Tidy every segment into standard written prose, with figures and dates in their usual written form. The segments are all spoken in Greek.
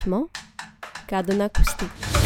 Κάντο να ακουστεί.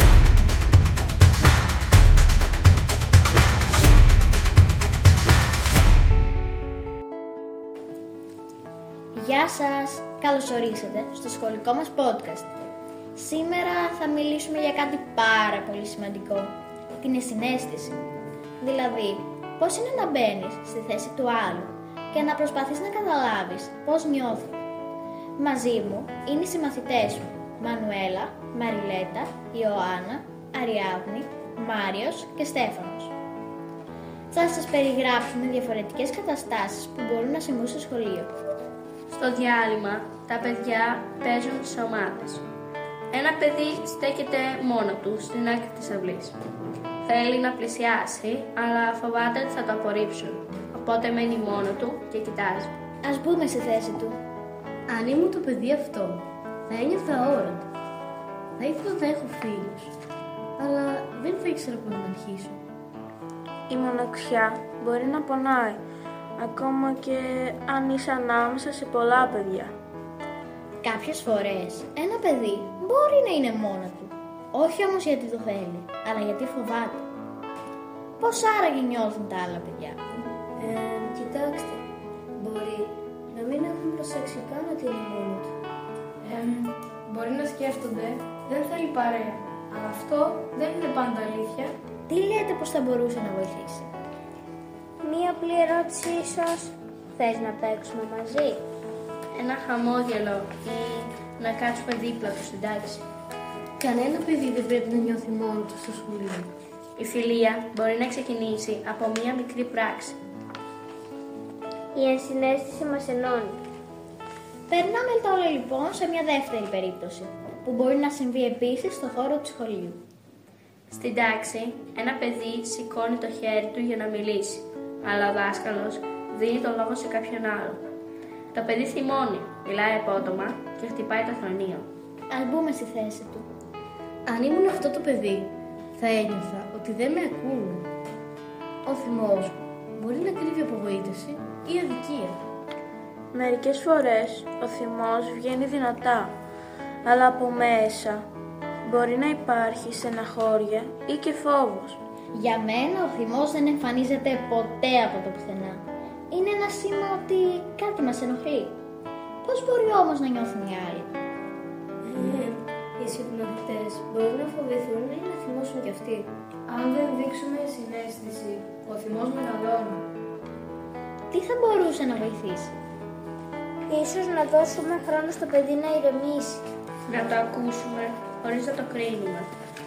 Γεια σας! Καλώς ορίσατε στο σχολικό μας podcast. Σήμερα θα μιλήσουμε για κάτι πάρα πολύ σημαντικό, την ενσυναίσθηση. Δηλαδή, πώς είναι να μπαίνεις στη θέση του άλλου και να προσπαθείς να καταλάβεις πώς νιώθει. Μαζί μου είναι οι συμμαθητές μου, Μανουέλα, Μαριλέτα, Ιωάννα, Αριάδνη, Μάριος και Στέφανος. Θα σας περιγράψουμε διαφορετικές καταστάσεις που μπορούν να συμβούν στο σχολείο. Στο διάλειμμα, τα παιδιά παίζουν σε ομάδες. Ένα παιδί στέκεται μόνο του στην άκρη της αυλής. Θέλει να πλησιάσει, αλλά φοβάται ότι θα το απορρίψουν. Οπότε μένει μόνο του και κοιτάζει. Ας μπούμε στη θέση του. Αν ήμουν το παιδί αυτό, θα ένιωθα αόρατα. Θα ήθελα να έχω φίλους, αλλά δεν θα ήξερα πού να αρχίσω. Η μοναξιά μπορεί να πονάει, ακόμα και αν είσαι ανάμεσα σε πολλά παιδιά. Κάποιες φορές ένα παιδί μπορεί να είναι μόνο του, όχι όμως γιατί το θέλει, αλλά γιατί φοβάται. Πώς άραγε νιώθουν τα άλλα παιδιά? Κοιτάξτε, μπορεί να μην έχουν προσέξει καν ότι είναι μόνο του. Μπορεί να σκέφτονται, δεν θέλει παρέα, αλλά αυτό δεν είναι πάντα αλήθεια. Τι λέτε πως θα μπορούσε να βοηθήσει? Μία απλή ερώτηση ίσως. Θες να παίξουμε μαζί? Ένα χαμόγελο ή να κάτσουμε δίπλα του στην τάξη. Κανένα παιδί δεν πρέπει να νιώθει μόνο του στο σχολείο. Η φιλία μπορεί να ξεκινήσει από μία μικρή πράξη. Η ενσυναίσθηση μας ενώνει. Περνάμε τώρα λοιπόν σε μια δεύτερη περίπτωση, που μπορεί να συμβεί επίσης στο χώρο του σχολείου. Στην τάξη, ένα παιδί σηκώνει το χέρι του για να μιλήσει, αλλά ο δάσκαλος δίνει το λόγο σε κάποιον άλλο. Το παιδί θυμώνει, μιλάει απότομα και χτυπάει το θρανείο. Ας μπούμε στη θέση του. Αν ήμουν αυτό το παιδί, θα ένιωθα ότι δεν με ακούνε. Ο θυμός μπορεί να κρύβει απογοήτευση ή αδικία. Μερικές φορές ο θυμός βγαίνει δυνατά, αλλά από μέσα μπορεί να υπάρχει στεναχώρια ή και φόβος. Για μένα ο θυμός δεν εμφανίζεται ποτέ από το πουθενά. Είναι ένα σήμα ότι κάτι μας ενοχλεί. Πώς μπορεί όμως να νιώθουν οι άλλοι? Οι συμμαθητές μπορεί να φοβηθούν ή να θυμώσουν κι αυτοί. Αν δεν δείξουμε συναίσθηση, ο θυμός μεγαλώνει. Τι θα μπορούσε να βοηθήσει? Ίσως να δώσουμε χρόνο στο παιδί να ηρεμήσει. Να το ακούσουμε χωρίς να το κρίνουμε.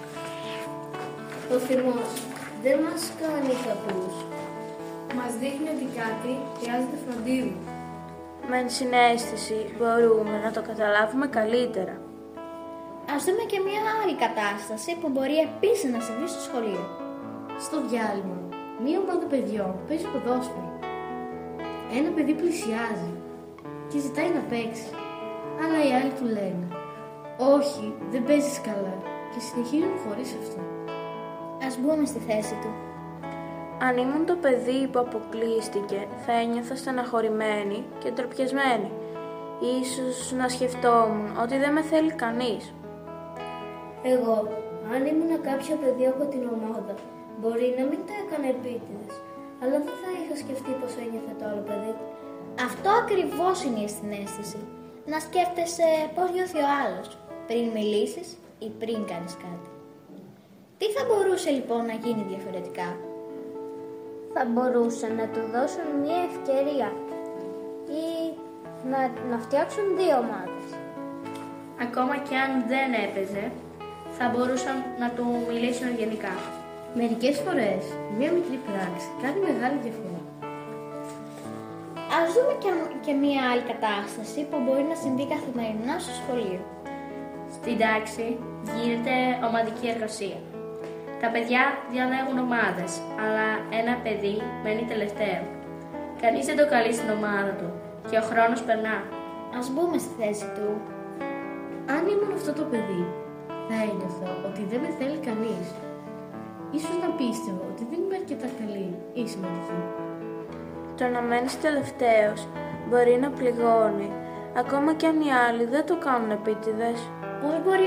Ο θυμός δεν μας κάνει κακούς. Μας δείχνει ότι κάτι χρειάζεται φροντίδα. Με ενσυναίσθηση μπορούμε να το καταλάβουμε καλύτερα. Ας δούμε και μια άλλη κατάσταση που μπορεί επίσης να συμβεί στο σχολείο. Στο διάλειμμα, μία ομάδα παιδιών παίζει ποδόσφαιρο. Ένα παιδί πλησιάζει και ζητάει να παίξει, αλλά οι άλλοι του λένε «Όχι, δεν παίζεις καλά» και συνεχίζουν χωρίς αυτό. Ας μπούμε στη θέση του. Αν ήμουν το παιδί που αποκλείστηκε, θα ένιωθα στεναχωρημένη και ντροπιασμένη. Ίσως να σκεφτόμουν ότι δεν με θέλει κανείς. Εγώ, αν ήμουν κάποιο παιδί από την ομάδα, μπορεί να μην το έκανα επίτηδες, αλλά δεν θα είχα σκεφτεί πώς ένιωθε το άλλο παιδί. Αυτό ακριβώς είναι η ενσυναίσθηση. Να σκέφτεσαι πώς νιώθει ο άλλος, πριν μιλήσεις ή πριν κάνεις κάτι. Τι θα μπορούσε λοιπόν να γίνει διαφορετικά? Θα μπορούσαν να του δώσουν μία ευκαιρία ή να φτιάξουν δύο ομάδες. Ακόμα και αν δεν έπαιζε, θα μπορούσαν να του μιλήσουν γενικά. Μερικές φορές, μία μικρή πράξη κάνει μεγάλη διαφορά. Ας δούμε και μία άλλη κατάσταση που μπορεί να συμβεί καθημερινά στο σχολείο. Στην τάξη γίνεται ομαδική εργασία. Τα παιδιά διαλέγουν ομάδες, αλλά ένα παιδί μένει τελευταίο. Κανείς δεν το καλεί στην ομάδα του και ο χρόνος περνά. Ας μπούμε στη θέση του. Αν ήμουν αυτό το παιδί, θα ένιωθα ότι δεν με θέλει κανείς. Ίσως να πίστευα ότι δεν είμαι αρκετά καλή ή σημαντική. Το να μένεις τελευταίος μπορεί να πληγώνει, ακόμα και αν οι άλλοι δεν το κάνουν επίτηδες. Πώς μπορεί